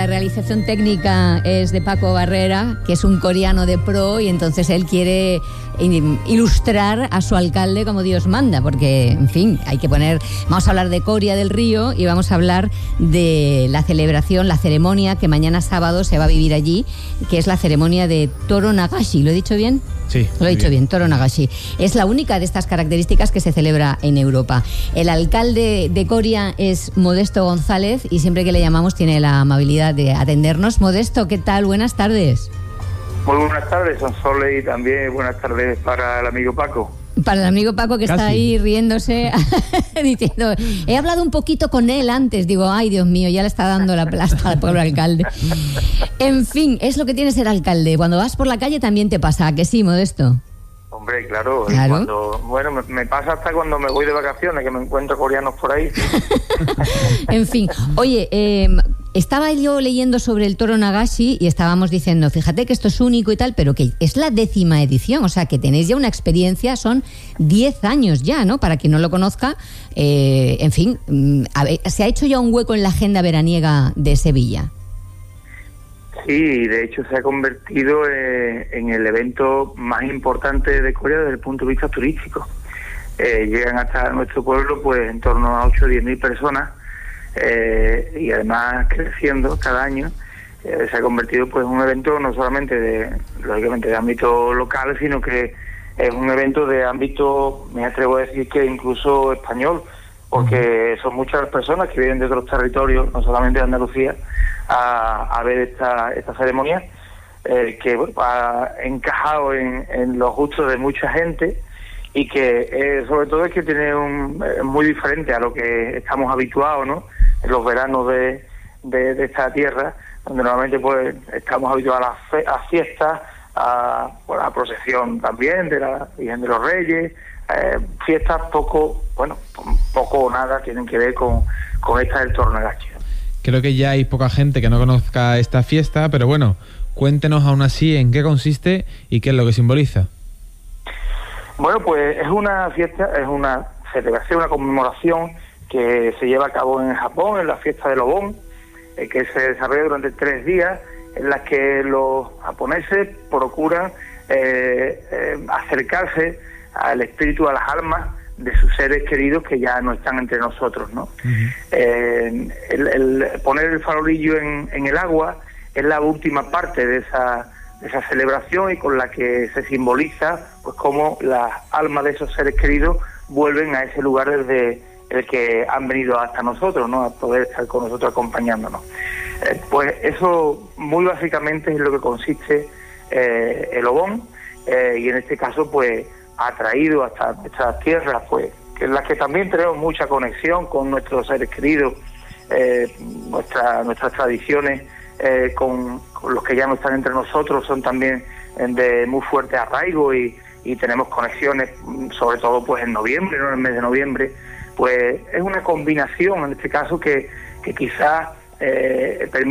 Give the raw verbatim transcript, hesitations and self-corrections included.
la realización técnica es de Paco Barrera, que es un coreano de pro, y entonces él quiere ilustrar a su alcalde como Dios manda, porque, en fin, hay que poner... Vamos a hablar de Coria del Río y vamos a hablar de la celebración, la ceremonia que mañana sábado se va a vivir allí, que es la ceremonia de Toro Nagashi. ¿Lo he dicho bien? Sí. Lo he dicho bien, bien Toro Nagashi. Es la única de estas características que se celebra en Europa. El alcalde de Coria es Modesto González y siempre que le llamamos tiene la amabilidad de atendernos. Modesto, ¿qué tal? Buenas tardes. Muy buenas tardes, Sonsole, y también buenas tardes para el amigo Paco. Para el amigo Paco, que Casi. está ahí riéndose, diciendo, he hablado un poquito con él antes, digo, ay Dios mío, ya le está dando la plasta al pobre alcalde. En fin, es lo que tiene ser alcalde, cuando vas por la calle también te pasa, ¿a que sí, Modesto? Hombre, claro, ¿Claro? Cuando, bueno, me, me pasa hasta cuando me voy de vacaciones, que me encuentro coreanos por ahí. En fin, oye, eh, estaba yo leyendo sobre el Toro Nagashi y estábamos diciendo, fíjate que esto es único y tal, pero que es la décima edición, o sea, que tenéis ya una experiencia, son diez años ya, ¿no? Para quien no lo conozca, eh, en fin, a ver, ¿se ha hecho ya un hueco en la agenda veraniega de Sevilla? Sí, de hecho se ha convertido eh, en el evento más importante de Corea desde el punto de vista turístico. Eh, llegan hasta nuestro pueblo pues en torno a ocho o diez mil personas eh, y además creciendo cada año. Eh, se ha convertido pues en un evento no solamente de, lógicamente, de ámbito local, sino que es un evento de ámbito, me atrevo a decir que incluso español, porque son muchas las personas que vienen de otros territorios, no solamente de Andalucía, a, a ver esta esta ceremonia, eh, que bueno, ha encajado en, en los gustos de mucha gente y que eh, sobre todo es que tiene un eh, muy diferente a lo que estamos habituados, ¿no? En los veranos de, de, de esta tierra, donde normalmente pues estamos habituados a las fe, a fiestas, a, bueno, a procesión también de la Virgen de los Reyes, eh, fiestas poco, bueno, poco o nada tienen que ver con, con esta del Toro Nagashi. Creo que ya hay poca gente que no conozca esta fiesta, pero bueno, cuéntenos aún así en qué consiste y qué es lo que simboliza. Bueno, pues es una fiesta, es una celebración, una conmemoración que se lleva a cabo en Japón, en la fiesta del Obon, eh, que se desarrolla durante tres días, en las que los japoneses procuran eh, eh, acercarse al espíritu, a las almas de sus seres queridos que ya no están entre nosotros, ¿no? Uh-huh. Eh, el, el poner el farolillo en, en el agua es la última parte de esa, de esa celebración y con la que se simboliza pues cómo las almas de esos seres queridos vuelven a ese lugar desde el que han venido hasta nosotros, ¿no? A poder estar con nosotros acompañándonos. Eh, pues eso muy básicamente es lo que consiste eh, el Obon, eh, y en este caso pues ha traído hasta estas tierras, pues, que en las que también tenemos mucha conexión con nuestros seres queridos, eh, nuestra, nuestras tradiciones eh, con, con los que ya no están entre nosotros son también de muy fuerte arraigo y, y tenemos conexiones, sobre todo pues en noviembre, ¿no? En el mes de noviembre, pues es una combinación en este caso que, que quizás eh,